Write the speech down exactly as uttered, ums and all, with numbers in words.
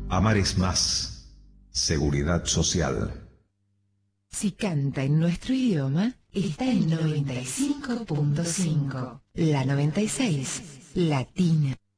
Amar es más. Seguridad social. Si canta en nuestro idioma, está en noventa y cinco punto cinco. La noventa y seis, Latina.